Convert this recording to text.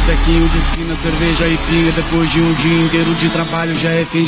tequinho de esquina, cerveja e pinga. Depois de um dia inteiro de trabalho já é fim de